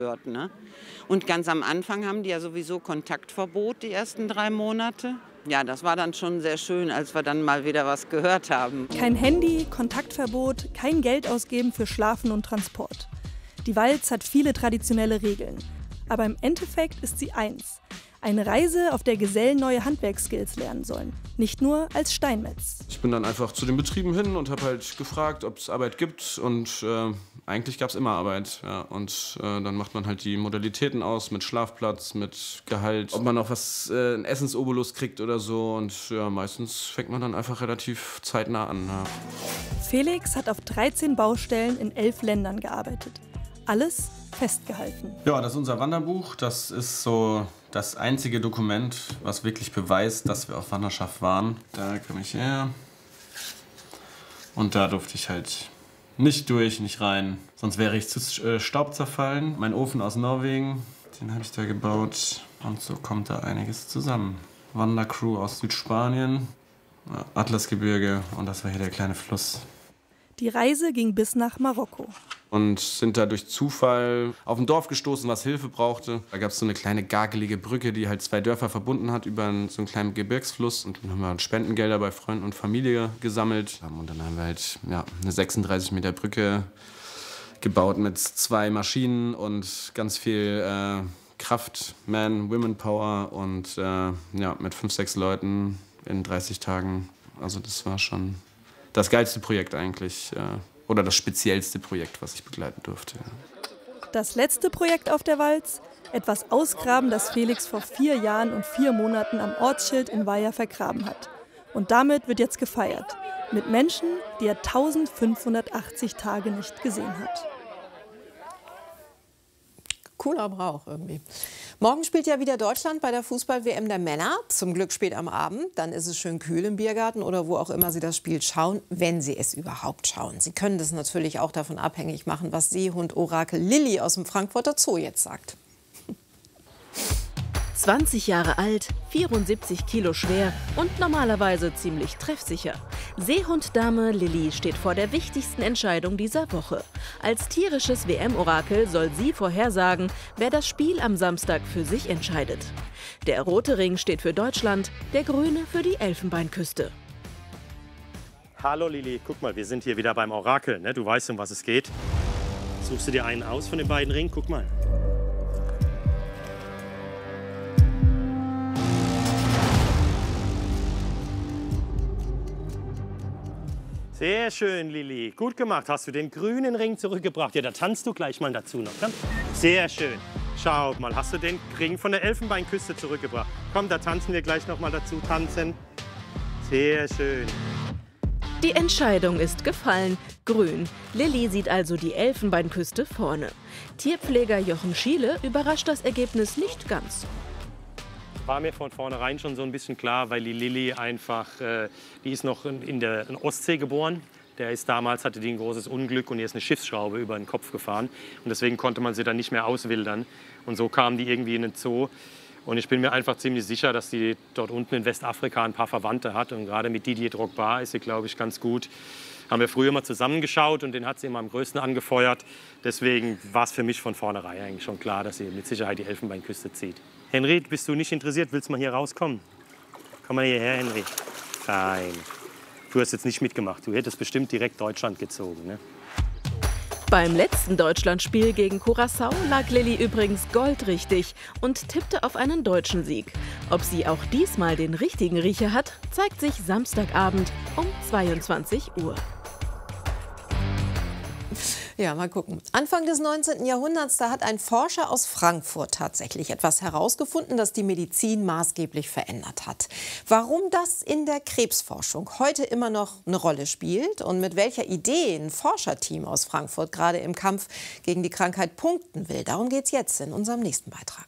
gehört, ne? Und ganz am Anfang haben die ja sowieso Kontaktverbot die ersten 3 Monate. Ja, das war dann schon sehr schön, als wir dann mal wieder was gehört haben. Kein Handy, Kontaktverbot, kein Geld ausgeben für Schlafen und Transport. Die Walz hat viele traditionelle Regeln. Aber im Endeffekt ist sie eins: eine Reise, auf der Gesellen neue Handwerksskills lernen sollen. Nicht nur als Steinmetz. Ich bin dann einfach zu den Betrieben hin und habe halt gefragt, ob es Arbeit gibt. Und eigentlich gab es immer Arbeit. Ja. Und dann macht man halt die Modalitäten aus mit Schlafplatz, mit Gehalt. Ob man noch was, einen Essensobolus kriegt oder so. Und ja, meistens fängt man dann einfach relativ zeitnah an. Ja. Felix hat auf 13 Baustellen in 11 Ländern gearbeitet. Alles festgehalten. Ja, das ist unser Wanderbuch. Das ist so das einzige Dokument, was wirklich beweist, dass wir auf Wanderschaft waren. Da komme ich her. Und da durfte ich halt nicht durch, nicht rein. Sonst wäre ich zu Staub zerfallen. Mein Ofen aus Norwegen, den habe ich da gebaut. Und so kommt da einiges zusammen. Wandercrew aus Südspanien, Atlasgebirge und das war hier der kleine Fluss. Die Reise ging bis nach Marokko. Und sind da durch Zufall auf ein Dorf gestoßen, was Hilfe brauchte. Da gab es so eine kleine gagelige Brücke, die halt 2 Dörfer verbunden hat über so einen kleinen Gebirgsfluss. Und dann haben wir Spendengelder bei Freunden und Familie gesammelt. Und dann haben wir halt eine 36 Meter Brücke gebaut mit 2 Maschinen und ganz viel Kraft, Man-Women-Power und mit 5, 6 Leuten in 30 Tagen. Also das war schon das geilste Projekt eigentlich. Oder das speziellste Projekt, was ich begleiten durfte. Das letzte Projekt auf der Walz? Etwas ausgraben, das Felix vor 4 Jahren und 4 Monaten am Ortsschild in Weiher vergraben hat. Und damit wird jetzt gefeiert. Mit Menschen, die er 1580 Tage nicht gesehen hat. Cooler Brauch irgendwie. Morgen spielt ja wieder Deutschland bei der Fußball-WM der Männer. Zum Glück spät am Abend. Dann ist es schön kühl im Biergarten oder wo auch immer Sie das Spiel schauen, wenn Sie es überhaupt schauen. Sie können das natürlich auch davon abhängig machen, was Seehund-Orakel Lilly aus dem Frankfurter Zoo jetzt sagt. 20 Jahre alt, 74 Kilo schwer und normalerweise ziemlich treffsicher. Seehunddame Lilly steht vor der wichtigsten Entscheidung dieser Woche. Als tierisches WM-Orakel soll sie vorhersagen, wer das Spiel am Samstag für sich entscheidet. Der rote Ring steht für Deutschland, der grüne für die Elfenbeinküste. Hallo Lilly, guck mal, wir sind hier wieder beim Orakel, ne? Du weißt, um was es geht. Suchst du dir einen aus von den beiden Ringen? Guck mal. Sehr schön, Lilly. Gut gemacht. Hast du den grünen Ring zurückgebracht? Ja, da tanzt du gleich mal dazu noch. Komm. Sehr schön. Schau mal, hast du den Ring von der Elfenbeinküste zurückgebracht? Komm, da tanzen wir gleich noch mal dazu. Tanzen. Sehr schön. Die Entscheidung ist gefallen. Grün. Lilly sieht also die Elfenbeinküste vorne. Tierpfleger Jochen Schiele überrascht das Ergebnis nicht ganz. War mir von vornherein schon so ein bisschen klar, weil die Lilly einfach, die ist noch in der Ostsee geboren. Hatte die ein großes Unglück und ihr ist eine Schiffsschraube über den Kopf gefahren. Und deswegen konnte man sie dann nicht mehr auswildern. Und so kamen die irgendwie in den Zoo. Und ich bin mir einfach ziemlich sicher, dass die dort unten in Westafrika ein paar Verwandte hat. Und gerade mit Didier Drogba ist sie, glaube ich, ganz gut. Haben wir früher mal zusammengeschaut und den hat sie immer am größten angefeuert. Deswegen war es für mich von vornherein eigentlich schon klar, dass sie mit Sicherheit die Elfenbeinküste zieht. Henry, bist du nicht interessiert? Willst du mal hier rauskommen? Komm mal hierher, Henry. Fein. Du hast jetzt nicht mitgemacht. Du hättest bestimmt direkt Deutschland gezogen, ne? Beim letzten Deutschlandspiel gegen Curaçao lag Lilly übrigens goldrichtig und tippte auf einen deutschen Sieg. Ob sie auch diesmal den richtigen Riecher hat, zeigt sich Samstagabend um 22 Uhr. Ja, mal gucken. Anfang des 19. Jahrhunderts, da hat ein Forscher aus Frankfurt tatsächlich etwas herausgefunden, das die Medizin maßgeblich verändert hat. Warum das in der Krebsforschung heute immer noch eine Rolle spielt und mit welcher Idee ein Forscherteam aus Frankfurt gerade im Kampf gegen die Krankheit punkten will, darum geht es jetzt in unserem nächsten Beitrag.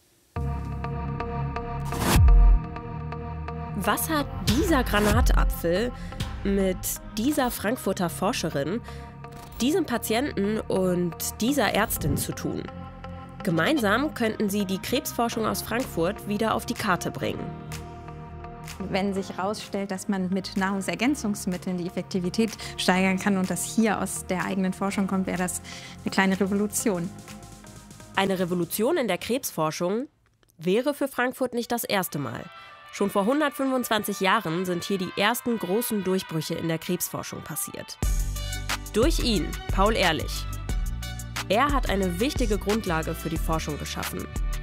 Was hat dieser Granatapfel mit dieser Frankfurter Forscherin, diesem Patienten und dieser Ärztin zu tun? Gemeinsam könnten sie die Krebsforschung aus Frankfurt wieder auf die Karte bringen. Wenn sich herausstellt, dass man mit Nahrungsergänzungsmitteln die Effektivität steigern kann und das hier aus der eigenen Forschung kommt, wäre das eine kleine Revolution. Eine Revolution in der Krebsforschung wäre für Frankfurt nicht das erste Mal. Schon vor 125 Jahren sind hier die ersten großen Durchbrüche in der Krebsforschung passiert. Durch ihn, Paul Ehrlich. Er hat eine wichtige Grundlage für die Forschung geschaffen.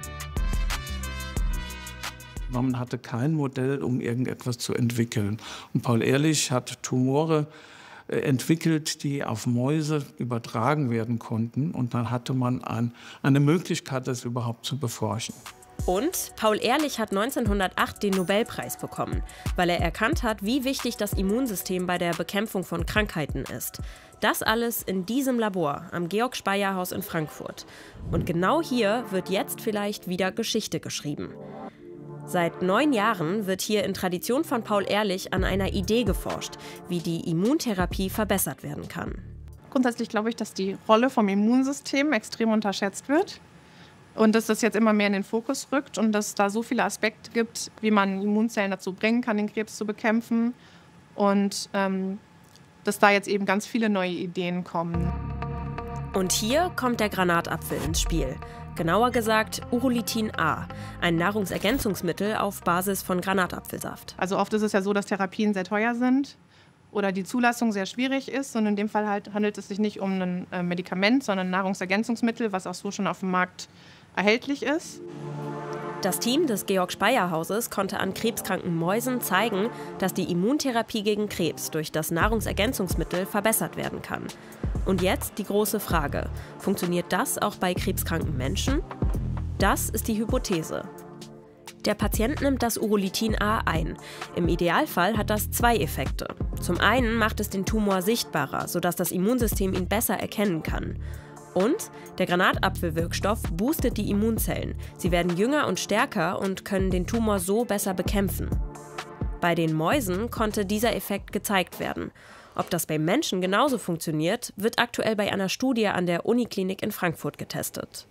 Man hatte kein Modell, um irgendetwas zu entwickeln. Und Paul Ehrlich hat Tumore entwickelt, die auf Mäuse übertragen werden konnten. Und dann hatte man eine Möglichkeit, das überhaupt zu beforschen. Und Paul Ehrlich hat 1908 den Nobelpreis bekommen, weil er erkannt hat, wie wichtig das Immunsystem bei der Bekämpfung von Krankheiten ist. Das alles in diesem Labor am Georg-Speyer-Haus in Frankfurt. Und genau hier wird jetzt vielleicht wieder Geschichte geschrieben. Seit 9 Jahren wird hier in Tradition von Paul Ehrlich an einer Idee geforscht, wie die Immuntherapie verbessert werden kann. Grundsätzlich glaube ich, dass die Rolle vom Immunsystem extrem unterschätzt wird. Und dass das jetzt immer mehr in den Fokus rückt und dass es da so viele Aspekte gibt, wie man Immunzellen dazu bringen kann, den Krebs zu bekämpfen. Und dass da jetzt eben ganz viele neue Ideen kommen. Und hier kommt der Granatapfel ins Spiel. Genauer gesagt Urolithin A, ein Nahrungsergänzungsmittel auf Basis von Granatapfelsaft. Also oft ist es ja so, dass Therapien sehr teuer sind oder die Zulassung sehr schwierig ist. Und in dem Fall handelt es sich nicht um ein Medikament, sondern ein Nahrungsergänzungsmittel, was auch so schon auf dem Markt erhältlich ist. Das Team des Georg-Speyer-Hauses konnte an krebskranken Mäusen zeigen, dass die Immuntherapie gegen Krebs durch das Nahrungsergänzungsmittel verbessert werden kann. Und jetzt die große Frage: Funktioniert das auch bei krebskranken Menschen? Das ist die Hypothese. Der Patient nimmt das Urolithin A ein. Im Idealfall hat das 2 Effekte. Zum einen macht es den Tumor sichtbarer, sodass das Immunsystem ihn besser erkennen kann. Und der Granatapfelwirkstoff boostet die Immunzellen. Sie werden jünger und stärker und können den Tumor so besser bekämpfen. Bei den Mäusen konnte dieser Effekt gezeigt werden. Ob das bei Menschen genauso funktioniert, wird aktuell bei einer Studie an der Uniklinik in Frankfurt getestet.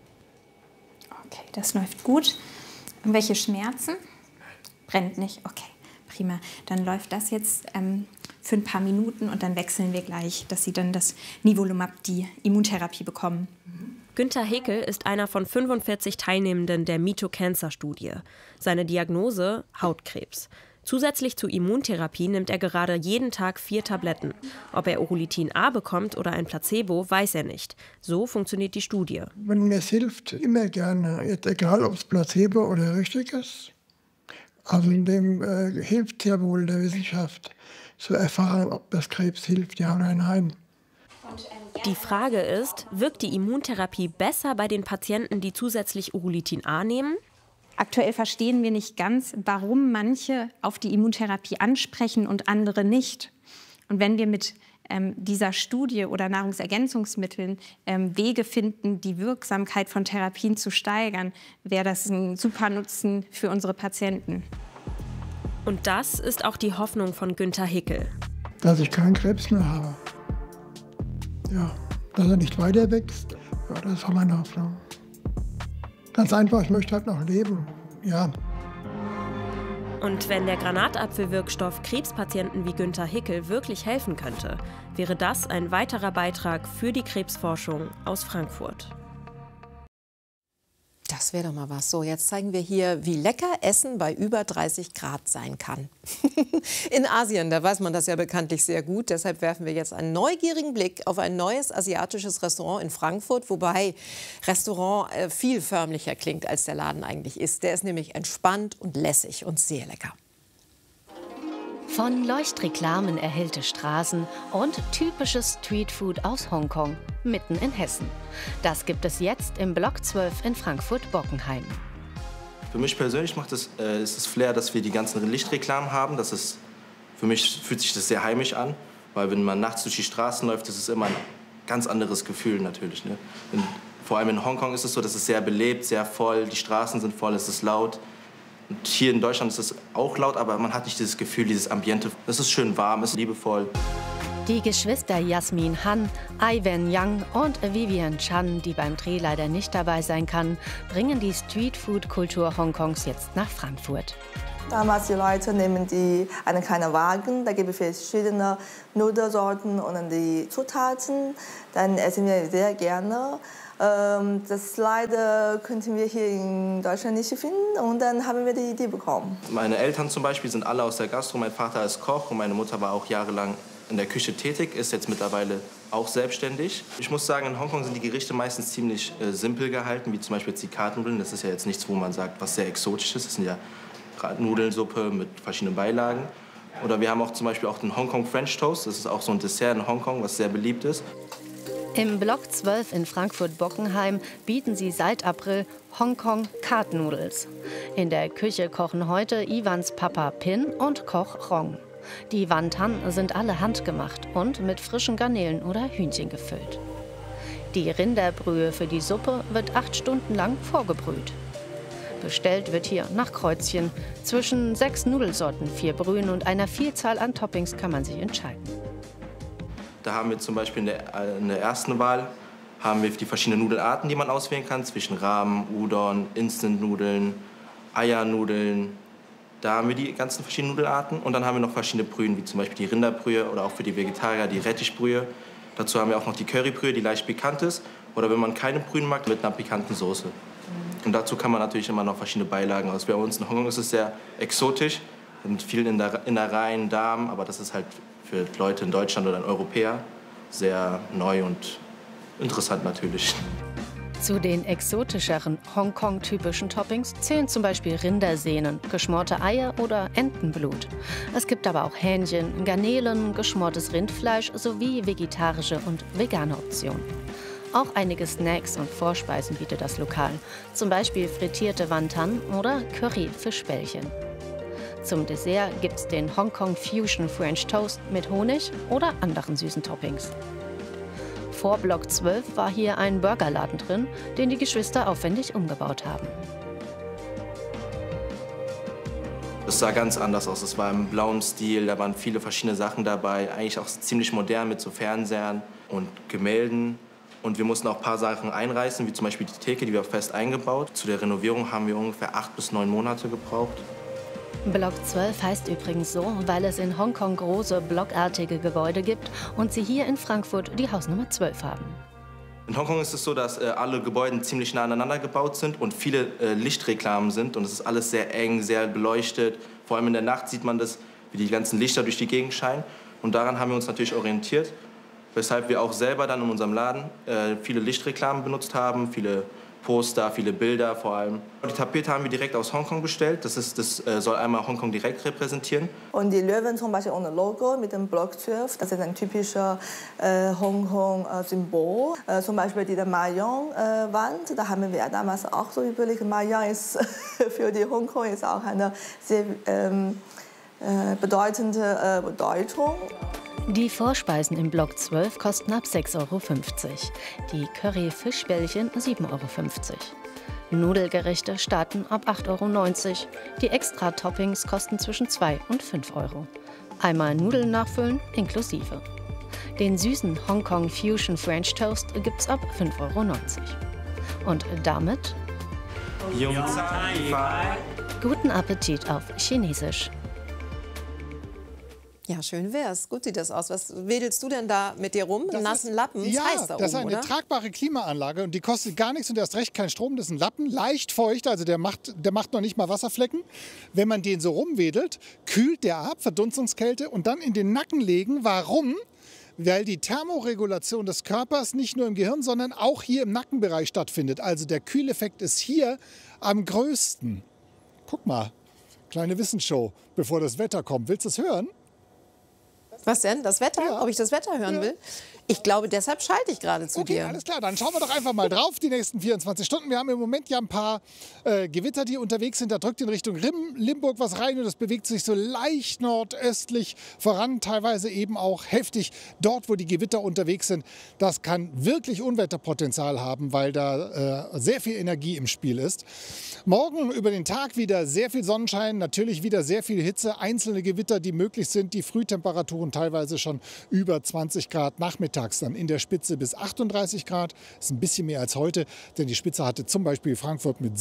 Okay, das läuft gut. Und welche Schmerzen? Brennt nicht. Okay, prima. Dann läuft das jetzt für ein paar Minuten und dann wechseln wir gleich, dass Sie dann das Nivolumab, die Immuntherapie, bekommen. Günther Hickel ist einer von 45 Teilnehmenden der MITO-Cancer-Studie. Seine Diagnose: Hautkrebs. Zusätzlich zur Immuntherapie nimmt er gerade jeden Tag 4 Tabletten. Ob er Urolithin A bekommt oder ein Placebo, weiß er nicht. So funktioniert die Studie. Wenn mir es hilft, immer gerne, jetzt egal ob es Placebo oder richtig ist. Also dem hilft ja wohl der Wissenschaft zu erfahren, ob das Krebs hilft, ja oder nein. Die Frage ist, wirkt die Immuntherapie besser bei den Patienten, die zusätzlich Urolithin A nehmen? Aktuell verstehen wir nicht ganz, warum manche auf die Immuntherapie ansprechen und andere nicht. Und wenn wir mit dieser Studie oder Nahrungsergänzungsmitteln Wege finden, die Wirksamkeit von Therapien zu steigern, wäre das ein super Nutzen für unsere Patienten. Und das ist auch die Hoffnung von Günther Hickel. Dass ich keinen Krebs mehr habe. Ja, dass er nicht weiter wächst, ja, das ist auch meine Hoffnung. Ganz einfach, ich möchte halt noch leben, ja. Und wenn der Granatapfelwirkstoff Krebspatienten wie Günther Hickel wirklich helfen könnte, wäre das ein weiterer Beitrag für die Krebsforschung aus Frankfurt. Das wäre doch mal was. So, jetzt zeigen wir hier, wie lecker Essen bei über 30 Grad sein kann. In Asien, da weiß man das ja bekanntlich sehr gut. Deshalb werfen wir jetzt einen neugierigen Blick auf ein neues asiatisches Restaurant in Frankfurt. Wobei Restaurant viel förmlicher klingt, als der Laden eigentlich ist. Der ist nämlich entspannt und lässig und sehr lecker. Von Leuchtreklamen erhellte Straßen und typisches Streetfood aus Hongkong, mitten in Hessen. Das gibt es jetzt im Block 12 in Frankfurt-Bockenheim. Für mich persönlich macht es das Flair, dass wir die ganzen Lichtreklamen haben. Für mich fühlt sich das sehr heimisch an, weil wenn man nachts durch die Straßen läuft, ist es immer ein ganz anderes Gefühl natürlich. Ne? Vor allem in Hongkong ist es so, dass es sehr belebt, sehr voll, die Straßen sind voll, es ist laut. Und hier in Deutschland ist es auch laut, aber man hat nicht dieses Gefühl, dieses Ambiente. Es ist schön warm, es ist liebevoll. Die Geschwister Jasmin Han, Ivan Yang und Vivian Chan, die beim Dreh leider nicht dabei sein kann, bringen die Streetfood-Kultur Hongkongs jetzt nach Frankfurt. Damals die Leute nehmen einen kleinen Wagen, da gibt es verschiedene Nudelsorten und die Zutaten. Dann essen wir sehr gerne. Das leider könnten wir hier in Deutschland nicht finden und dann haben wir die Idee bekommen. Meine Eltern zum Beispiel sind alle aus der Gastro. Mein Vater ist Koch und meine Mutter war auch jahrelang in der Küche tätig, ist jetzt mittlerweile auch selbstständig. Ich muss sagen, in Hongkong sind die Gerichte meistens ziemlich simpel gehalten, wie zum Beispiel jetzt die Kartnudeln. Das ist ja jetzt nichts, wo man sagt, was sehr exotisch ist. Das sind ja Nudelsuppe mit verschiedenen Beilagen. Oder wir haben auch zum Beispiel auch den Hongkong French Toast. Das ist auch so ein Dessert in Hongkong, was sehr beliebt ist. Im Block 12 in Frankfurt-Bockenheim bieten sie seit April Hongkong Kartnudels. In der Küche kochen heute Iwans Papa Pin und Koch Rong. Die Wantan sind alle handgemacht und mit frischen Garnelen oder Hühnchen gefüllt. Die Rinderbrühe für die Suppe wird 8 Stunden lang vorgebrüht. Bestellt wird hier nach Kreuzchen. Zwischen 6 Nudelsorten, 4 Brühen und einer Vielzahl an Toppings kann man sich entscheiden. Da haben wir zum Beispiel in der ersten Wahl haben wir die verschiedenen Nudelarten, die man auswählen kann, zwischen Ramen, Udon, Instant-Nudeln, Eiernudeln. Da haben wir die ganzen verschiedenen Nudelarten. Und dann haben wir noch verschiedene Brühen, wie zum Beispiel die Rinderbrühe oder auch für die Vegetarier die Rettichbrühe. Dazu haben wir auch noch die Currybrühe, die leicht pikant ist. Oder wenn man keine Brühen mag, mit einer pikanten Soße. Und dazu kann man natürlich immer noch verschiedene Beilagen aus. Bei uns in Hongkong ist es sehr exotisch, mit vielen Innereien, Darm. Aber das ist halt für Leute in Deutschland oder in Europäer sehr neu und interessant natürlich. Zu den exotischeren Hongkong-typischen Toppings zählen zum Beispiel Rindersehnen, geschmorte Eier oder Entenblut. Es gibt aber auch Hähnchen, Garnelen, geschmortes Rindfleisch sowie vegetarische und vegane Optionen. Auch einige Snacks und Vorspeisen bietet das Lokal, zum Beispiel frittierte Wantan oder Curry-Fischbällchen. Zum Dessert gibt's den Hongkong Fusion French Toast mit Honig oder anderen süßen Toppings. Vor Block 12 war hier ein Burgerladen drin, den die Geschwister aufwendig umgebaut haben. Es sah ganz anders aus. Es war im blauen Stil, da waren viele verschiedene Sachen dabei. Eigentlich auch ziemlich modern mit so Fernsehern und Gemälden. Und wir mussten auch ein paar Sachen einreißen, wie zum Beispiel die Theke, die wir fest eingebaut. Zu der Renovierung haben wir ungefähr 8 bis 9 Monate gebraucht. Block 12 heißt übrigens so, weil es in Hongkong große blockartige Gebäude gibt und sie hier in Frankfurt die Hausnummer 12 haben. In Hongkong ist es so, dass alle Gebäude ziemlich nah aneinander gebaut sind und viele Lichtreklamen sind. Und es ist alles sehr eng, sehr beleuchtet. Vor allem in der Nacht sieht man das, wie die ganzen Lichter durch die Gegend scheinen. Und daran haben wir uns natürlich orientiert, weshalb wir auch selber dann in unserem Laden viele Lichtreklamen benutzt haben, viele Poster, viele Bilder vor allem. Die Tapete haben wir direkt aus Hongkong bestellt. Das soll einmal Hongkong direkt repräsentieren. Und die Löwen zum Beispiel ohne Logo mit dem Block 12, das ist ein typischer Hongkong-Symbol. Zum Beispiel die Mahjong-Wand, da haben wir damals auch so überlegt, Mahjong ist für die Hongkong ist auch eine sehr bedeutende Bedeutung. Die Vorspeisen im Block 12 kosten ab 6,50 €. Die Curry-Fischbällchen 7,50 €. Nudelgerichte starten ab 8,90 €. Die Extra-Toppings kosten zwischen 2 und 5 €. Einmal Nudeln nachfüllen inklusive. Den süßen Hongkong Fusion French Toast gibt's ab 5,90 €. Und damit guten Appetit auf Chinesisch. Ja, schön wär's. Gut sieht das aus. Was wedelst du denn da mit dir rum? Einen nassen Lappen? Ja, das heißt da das ist oben, eine oder? tragbare Klimaanlage und die kostet gar nichts und erst recht kein Strom. Das ist ein Lappen, leicht feucht, also der macht noch nicht mal Wasserflecken. Wenn man den so rumwedelt, kühlt der ab, Verdunstungskälte und dann in den Nacken legen. Warum? Weil die Thermoregulation des Körpers nicht nur im Gehirn, sondern auch hier im Nackenbereich stattfindet. Also der Kühleffekt ist hier am größten. Guck mal, kleine Wissensshow, bevor das Wetter kommt. Willst du es hören? Was denn? Das Wetter? Ja. Ob ich das Wetter hören will? Ich glaube, deshalb schalte ich gerade zu dir. Alles klar, dann schauen wir doch einfach mal drauf, die nächsten 24 Stunden. Wir haben im Moment ja ein paar Gewitter, die unterwegs sind. Da drückt in Richtung Limburg was rein und das bewegt sich so leicht nordöstlich voran, teilweise eben auch heftig dort, wo die Gewitter unterwegs sind. Das kann wirklich Unwetterpotenzial haben, weil da sehr viel Energie im Spiel ist. Morgen über den Tag wieder sehr viel Sonnenschein, natürlich wieder sehr viel Hitze, einzelne Gewitter, die möglich sind, die Frühtemperaturen teilweise schon über 20 Grad, nachmittags dann in der Spitze bis 38 Grad. Das ist ein bisschen mehr als heute, denn die Spitze hatte zum Beispiel Frankfurt mit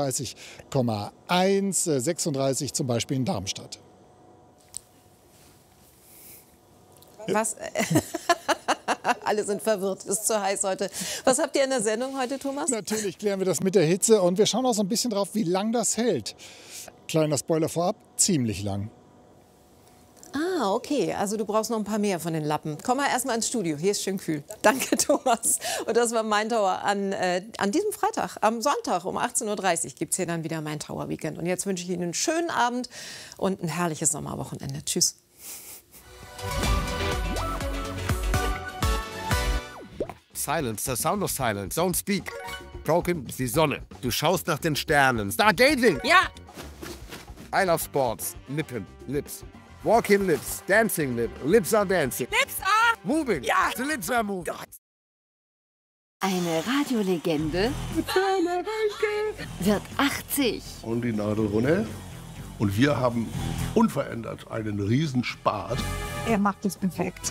37,1, 36 zum Beispiel in Darmstadt. Was? Alle sind verwirrt, ist zu heiß heute. Was habt ihr in der Sendung heute, Thomas? Natürlich klären wir das mit der Hitze und wir schauen auch so ein bisschen drauf, wie lang das hält. Kleiner Spoiler vorab, ziemlich lang. Ah, okay. Also du brauchst noch ein paar mehr von den Lappen. Komm mal erst mal ins Studio. Hier ist schön kühl. Danke, Thomas. Und das war Main Tower an diesem Freitag. Am Sonntag um 18:30 Uhr gibt es hier dann wieder Main Tower Weekend. Und jetzt wünsche ich Ihnen einen schönen Abend und ein herrliches Sommerwochenende. Tschüss. Silence, the sound of silence. Don't speak. Broken ist die Sonne. Du schaust nach den Sternen. Stargazing! Ja! I love sports. Lippen, lips. Walking lips, dancing lips. Lips are dancing. Lips are moving. Ja! The lips are moving. Eine Radiolegende wird 80. Und die Nadel runter. Und wir haben unverändert einen Riesenspaß. Er macht es perfekt.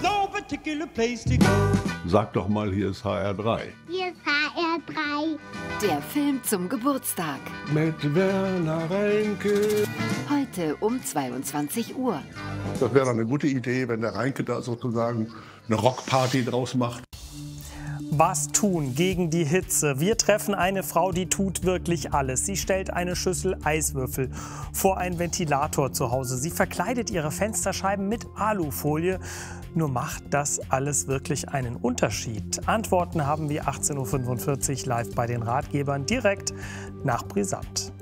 Sag doch mal, hier ist HR3. Hier ist HR3. Der Film zum Geburtstag. Mit Werner Reinke. Heute um 22 Uhr. Das wäre eine gute Idee, wenn der Reinke da sozusagen eine Rockparty draus macht. Was tun gegen die Hitze? Wir treffen eine Frau, die tut wirklich alles. Sie stellt eine Schüssel Eiswürfel vor einen Ventilator zu Hause. Sie verkleidet ihre Fensterscheiben mit Alufolie. Nur macht das alles wirklich einen Unterschied? Antworten haben wir 18:45 Uhr live bei den Ratgebern direkt nach Brisant.